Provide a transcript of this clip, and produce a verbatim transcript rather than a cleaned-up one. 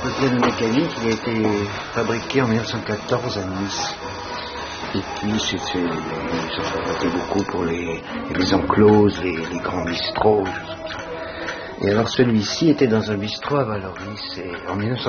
Le piano mécanique, il a été fabriqué en mille neuf cent quatorze à Nice. Et puis, c'est, c'est, ça se fabriquait beaucoup pour les, les encloses, les, les grands bistrots. Et alors, celui-ci était dans un bistrot à Valoris. Et en mille neuf cent